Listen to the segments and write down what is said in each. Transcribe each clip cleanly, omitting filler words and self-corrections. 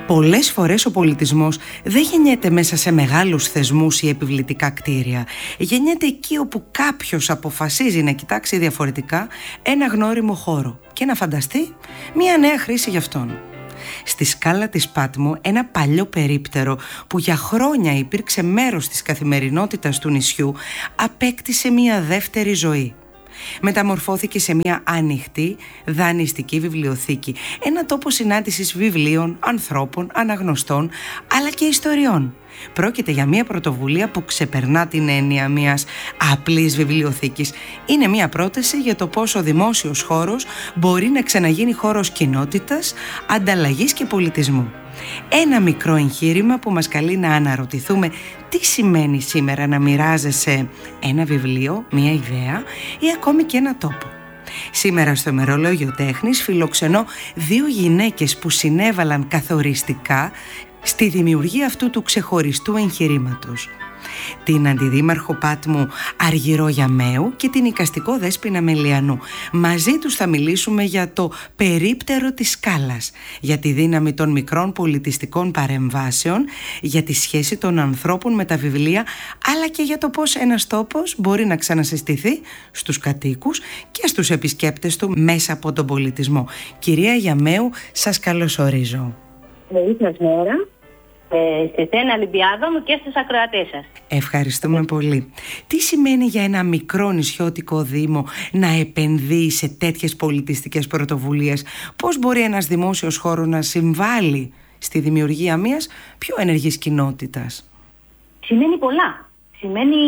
Πολλές φορές ο πολιτισμός δεν γεννιέται μέσα σε μεγάλους θεσμούς ή επιβλητικά κτίρια. Γεννιέται εκεί όπου κάποιος αποφασίζει να κοιτάξει διαφορετικά ένα γνώριμο χώρο και να φανταστεί μια νέα χρήση γι' αυτόν. Στη σκάλα της Πάτμου, ένα παλιό περίπτερο που για χρόνια υπήρξε μέρος της καθημερινότητας του νησιού, απέκτησε μια δεύτερη ζωή. Μεταμορφώθηκε σε μια ανοιχτή δανειστική βιβλιοθήκη, ένα τόπο συνάντησης βιβλίων, ανθρώπων, αναγνωστών αλλά και ιστοριών. Πρόκειται για μια πρωτοβουλία που ξεπερνά την έννοια μιας απλής βιβλιοθήκης. Είναι μια πρόταση για το πώς ο δημόσιος χώρος μπορεί να ξαναγίνει χώρος κοινότητας, ανταλλαγής και πολιτισμού. Ένα μικρό εγχείρημα που μας καλεί να αναρωτηθούμε τι σημαίνει σήμερα να μοιράζεσαι ένα βιβλίο, μια ιδέα ή ακόμη και ένα τόπο. Σήμερα στο Ημερολόγιο Τέχνης φιλοξενώ δύο γυναίκες που συνέβαλαν καθοριστικά στη δημιουργία αυτού του ξεχωριστού εγχειρήματος. Την αντιδήμαρχο Πάτμου Αργυρό Γιαμαίου και την οικαστικό Δέσποινα Μελιανού. Μαζί τους θα μιλήσουμε για το περίπτερο της σκάλας, για τη δύναμη των μικρών πολιτιστικών παρεμβάσεων, για τη σχέση των ανθρώπων με τα βιβλία, αλλά και για το πώς ένας τόπος μπορεί να ξανασυστηθεί στους κατοίκους και στους επισκέπτες του μέσα από τον πολιτισμό. Κυρία Γιαμαίου, σας καλωσορίζω. Καλή σας μέρα. Σε σένα, Λιμπιάδα μου, και στους ακροατές σας. Ευχαριστούμε πολύ. Τι σημαίνει για ένα μικρό νησιώτικο δήμο να επενδύει σε τέτοιες πολιτιστικές πρωτοβουλίες? Πώς μπορεί ένας δημόσιος χώρος να συμβάλλει στη δημιουργία μιας πιο ενεργής κοινότητας? Σημαίνει πολλά. Σημαίνει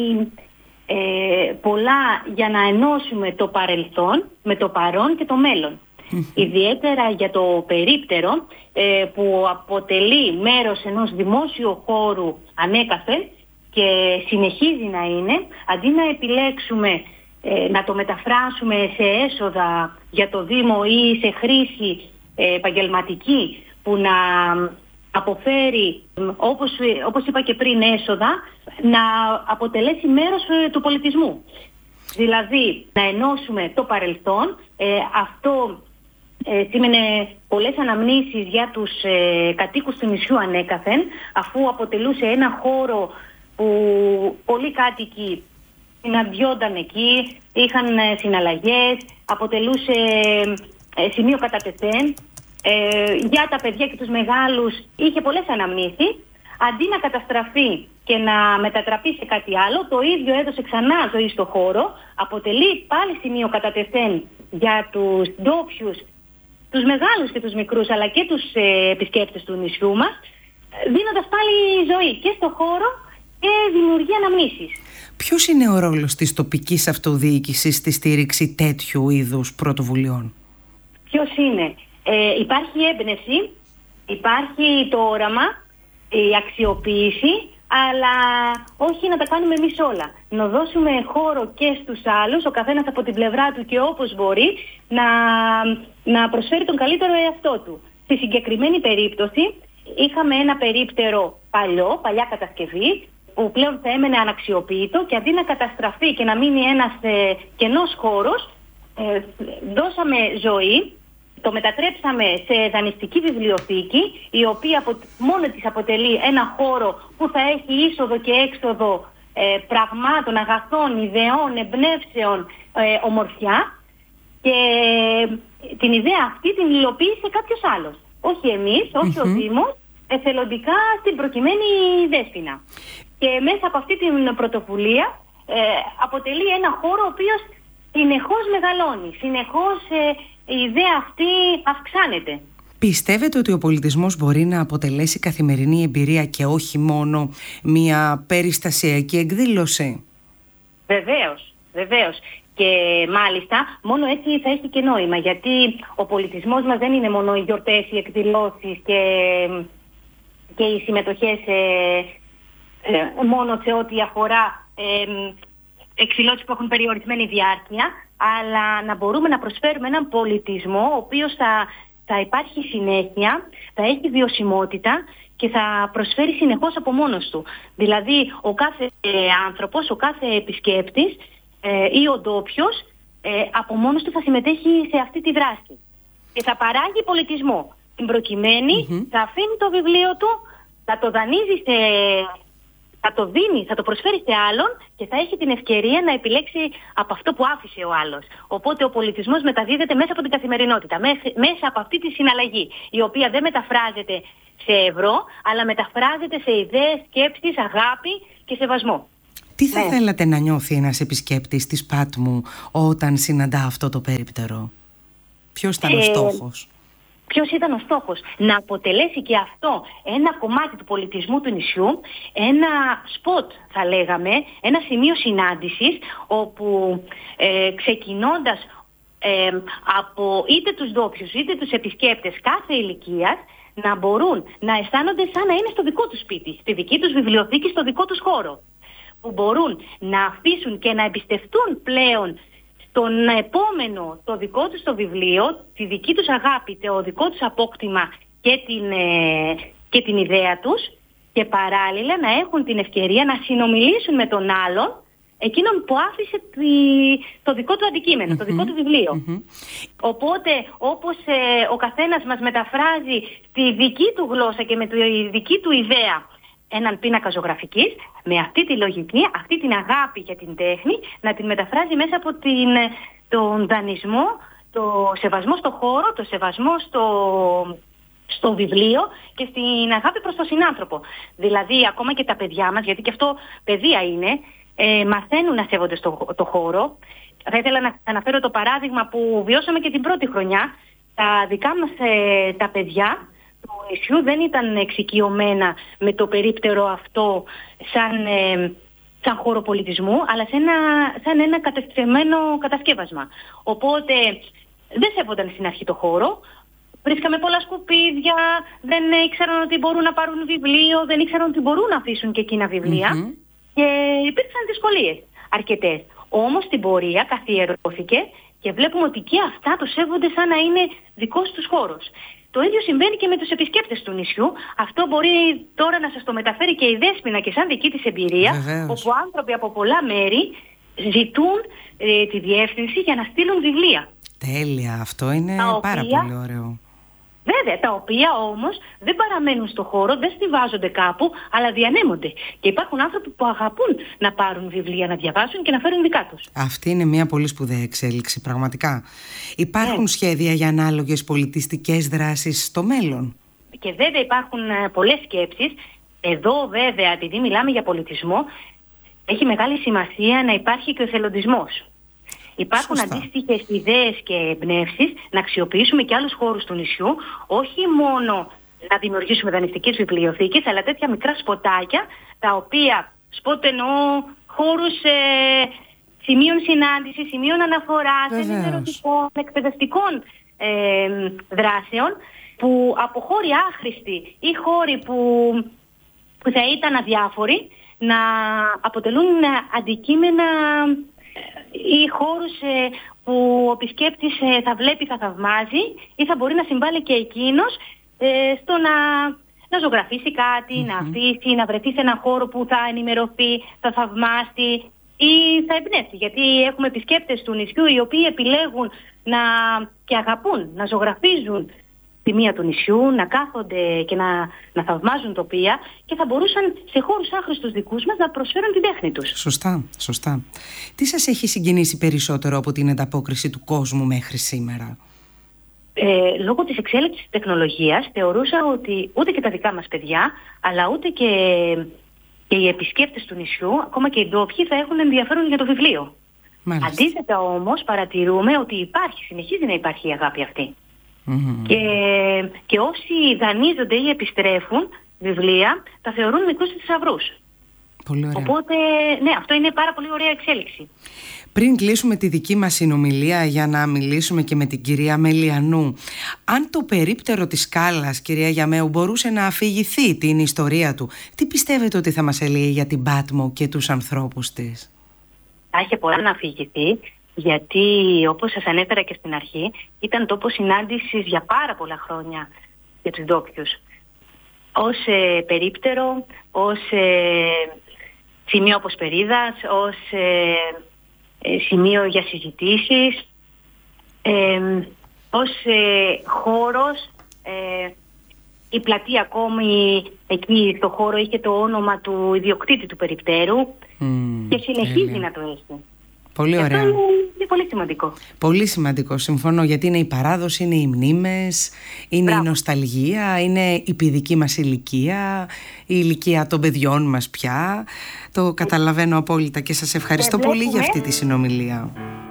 πολλά για να ενώσουμε το παρελθόν με το παρόν και το μέλλον. Ιδιαίτερα για το περίπτερο που αποτελεί μέρος ενός δημόσιου χώρου ανέκαθεν και συνεχίζει να είναι, αντί να επιλέξουμε να το μεταφράσουμε σε έσοδα για το Δήμο ή σε χρήση επαγγελματική που να αποφέρει, όπως είπα και πριν, έσοδα, να αποτελέσει μέρος του πολιτισμού. Δηλαδή να ενώσουμε το παρελθόν, αυτό σήμαινε πολλές αναμνήσεις για τους κατοίκους του νησιού ανέκαθεν, αφού αποτελούσε ένα χώρο που πολλοί κάτοικοι συναντιόνταν εκεί, είχαν συναλλαγές, αποτελούσε σημείο κατατεθέν. Για τα παιδιά και τους μεγάλους είχε πολλές αναμνήσεις. Αντί να καταστραφεί και να μετατραπεί σε κάτι άλλο, το ίδιο έδωσε ξανά ζωή στο χώρο, αποτελεί πάλι σημείο κατατεθέν για τους ντόπιους, τους μεγάλους και τους μικρούς, αλλά και τους επισκέπτες του νησιού μας, δίνοντας πάλι ζωή και στο χώρο και δημιουργία αναμνήσεις. Ποιος είναι ο ρόλος της τοπικής αυτοδιοίκησης στη στήριξη τέτοιου είδους πρωτοβουλειών? Ποιος είναι? Υπάρχει έμπνευση, υπάρχει το όραμα, η αξιοποίηση, αλλά όχι να τα κάνουμε εμείς όλα. Να δώσουμε χώρο και στους άλλους, ο καθένας από την πλευρά του και όπως μπορεί, να προσφέρει τον καλύτερο εαυτό του. Στη συγκεκριμένη περίπτωση είχαμε ένα περίπτερο παλιά κατασκευή, που πλέον θα έμενε αναξιοποιητό και αντί να καταστραφεί και να μείνει ένας κενός χώρος, δώσαμε ζωή. Το μετατρέψαμε σε δανειστική βιβλιοθήκη, η οποία μόνο της αποτελεί ένα χώρο που θα έχει είσοδο και έξοδο πραγμάτων, αγαθών, ιδεών, εμπνεύσεων, ομορφιά, και την ιδέα αυτή την υλοποίησε κάποιος άλλος. Όχι εμείς, όχι ο Δήμος, εθελοντικά στην προκειμένη Δέσποινα. Και μέσα από αυτή την πρωτοβουλία αποτελεί ένα χώρο ο οποίος συνεχώς μεγαλώνει, συνεχώς η ιδέα αυτή αυξάνεται. Πιστεύετε ότι ο πολιτισμός μπορεί να αποτελέσει καθημερινή εμπειρία και όχι μόνο μια περιστασιακή εκδήλωση? Βεβαίως. Και μάλιστα μόνο έτσι θα έχει και νόημα, γιατί ο πολιτισμός μας δεν είναι μόνο οι γιορτές, οι εκδηλώσεις και οι συμμετοχές μόνο σε ό,τι αφορά εκδηλώσεις που έχουν περιορισμένη διάρκεια, αλλά να μπορούμε να προσφέρουμε έναν πολιτισμό ο οποίος θα υπάρχει συνέχεια, θα έχει βιωσιμότητα και θα προσφέρει συνεχώς από μόνος του. Δηλαδή ο κάθε άνθρωπος, ο κάθε επισκέπτης ή ο ντόπιος από μόνος του θα συμμετέχει σε αυτή τη δράση και θα παράγει πολιτισμό. στην προκειμένη θα αφήνει το βιβλίο του, θα το δανείζει θα το δίνει, θα το προσφέρει σε άλλον και θα έχει την ευκαιρία να επιλέξει από αυτό που άφησε ο άλλος. Οπότε ο πολιτισμός μεταδίδεται μέσα από την καθημερινότητα, μέσα από αυτή τη συναλλαγή, η οποία δεν μεταφράζεται σε ευρώ, αλλά μεταφράζεται σε ιδέες, σκέψεις, αγάπη και σεβασμό. Τι θα θέλατε να νιώθει ένας επισκέπτης της Πάτμου όταν συναντά αυτό το περίπτερο? Ποιος ήταν ο στόχος? Ποιος ήταν ο στόχος? Να αποτελέσει και αυτό ένα κομμάτι του πολιτισμού του νησιού, ένα σποτ θα λέγαμε, ένα σημείο συνάντησης, όπου ξεκινώντας από είτε τους ντόπιους είτε τους επισκέπτες κάθε ηλικίας, να μπορούν να αισθάνονται σαν να είναι στο δικό τους σπίτι, στη δική τους βιβλιοθήκη, στο δικό τους χώρο. Που μπορούν να αφήσουν και να εμπιστευτούν πλέον στον επόμενο το δικό τους το βιβλίο, τη δική τους αγάπη, το δικό τους απόκτημα και την ιδέα τους, και παράλληλα να έχουν την ευκαιρία να συνομιλήσουν με τον άλλον, εκείνον που άφησε το δικό του αντικείμενο, το δικό του βιβλίο. Οπότε όπως ο καθένας μας μεταφράζει τη δική του γλώσσα και με τη δική του ιδέα έναν πίνακα ζωγραφικής, με αυτή τη λογική, αυτή την αγάπη για την τέχνη, να την μεταφράζει μέσα από τον δανεισμό, το σεβασμό στο χώρο, το σεβασμό στο βιβλίο και στην αγάπη προς τον συνάνθρωπο. Δηλαδή ακόμα και τα παιδιά μας, γιατί και αυτό παιδεία είναι, μαθαίνουν να σέβονται το χώρο. Θα ήθελα να αναφέρω το παράδειγμα που βιώσαμε και την πρώτη χρονιά. Τα δικά μας τα παιδιά του νησιού δεν ήταν εξοικειωμένα με το περίπτερο αυτό σαν χώρο πολιτισμού, αλλά σαν ένα κατεστημένο κατασκεύασμα. Οπότε δεν σέβονταν στην αρχή το χώρο, βρίσκαμε πολλά σκουπίδια, δεν ήξεραν ότι μπορούν να πάρουν βιβλίο, δεν ήξεραν ότι μπορούν να αφήσουν και εκείνα βιβλία και υπήρξαν δυσκολίες αρκετές. Όμως στην πορεία καθιερώθηκε και βλέπουμε ότι και αυτά το σέβονται σαν να είναι δικός τους χώρος. Το ίδιο συμβαίνει και με τους επισκέπτες του νησιού. Αυτό μπορεί τώρα να σας το μεταφέρει και η Δέσποινα και σαν δική της εμπειρία, όπου άνθρωποι από πολλά μέρη ζητούν τη διεύθυνση για να στείλουν βιβλία. Τέλεια, αυτό είναι πάρα πολύ ωραίο. Βέβαια, τα οποία όμως δεν παραμένουν στο χώρο, δεν στιβάζονται κάπου, αλλά διανέμονται. Και υπάρχουν άνθρωποι που αγαπούν να πάρουν βιβλία, να διαβάσουν και να φέρουν δικά τους. Αυτή είναι μια πολύ σπουδαία εξέλιξη, πραγματικά. Υπάρχουν σχέδια για ανάλογες πολιτιστικές δράσεις στο μέλλον? Και βέβαια υπάρχουν πολλές σκέψεις. Εδώ βέβαια, επειδή μιλάμε για πολιτισμό, έχει μεγάλη σημασία να υπάρχει και ο εθελοντισμός. Υπάρχουν αντίστοιχες ιδέες και εμπνεύσεις να αξιοποιήσουμε και άλλους χώρους του νησιού, όχι μόνο να δημιουργήσουμε δανειστικές βιβλιοθήκες, αλλά τέτοια μικρά σποτάκια, τα οποία σποτ εννοώ χώρους σημείων συνάντησης, σημείων αναφοράς, ενημερωτικών, εκπαιδευτικών δράσεων, που από χώροι άχρηστοι ή χώροι που θα ήταν αδιάφοροι, να αποτελούν αντικείμενα ή χώρους που ο επισκέπτης θα βλέπει, θα θαυμάζει, ή θα μπορεί να συμβάλλει και εκείνος στο να ζωγραφίσει κάτι, να αφήσει, να βρεθεί σε έναν χώρο που θα ενημερωθεί, θα θαυμάσει ή θα εμπνεύσει. Γιατί έχουμε επισκέπτες του νησιού οι οποίοι επιλέγουν και αγαπούν να ζωγραφίζουν τη μία του νησιού, να κάθονται και να θαυμάζουν τοπία, και θα μπορούσαν σε χώρους άχρηστους δικούς μας να προσφέρουν την τέχνη τους. Σωστά, σωστά. Τι σας έχει συγκινήσει περισσότερο από την ανταπόκριση του κόσμου μέχρι σήμερα? Λόγω της εξέλιξης της τεχνολογίας θεωρούσα ότι ούτε και τα δικά μας παιδιά, αλλά ούτε και οι επισκέπτες του νησιού, ακόμα και οι ντόπιοι, θα έχουν ενδιαφέρον για το βιβλίο. Μάλιστα. Αντίθετα όμως παρατηρούμε ότι συνεχίζει να υπάρχει η αγάπη αυτή. Και όσοι δανείζονται ή επιστρέφουν βιβλία, τα θεωρούν μικρούς θησαυρούς. Πολύ ωραία. Οπότε, ναι, αυτό είναι πάρα πολύ ωραία εξέλιξη. Πριν κλείσουμε τη δική μας συνομιλία για να μιλήσουμε και με την κυρία Μελιανού, αν το περίπτερο της Σκάλας, κυρία Γιαμαίου, μπορούσε να αφηγηθεί την ιστορία του, τι πιστεύετε ότι θα μας έλεγε για την Πάτμο και τους ανθρώπους της? Θα είχε πολλά να αφηγηθεί, γιατί όπως σας ανέφερα και στην αρχή, ήταν τόπος συνάντησης για πάρα πολλά χρόνια για τους ντόπιους. Ως περίπτερο, ως σημείο αποσπερίδας, ως σημείο για συζητήσεις, ως χώρος η πλατεία ακόμη εκεί στο χώρο είχε το όνομα του ιδιοκτήτη του περιπτέρου και συνεχίζει να το έχει. Πολύ ωραία. Αυτό είναι πολύ σημαντικό. Πολύ σημαντικό, συμφωνώ, γιατί είναι η παράδοση, είναι οι μνήμες, είναι η νοσταλγία, είναι η παιδική μας ηλικία, η ηλικία των παιδιών μας πια. Το καταλαβαίνω απόλυτα και σας ευχαριστώ πολύ για αυτή τη συνομιλία.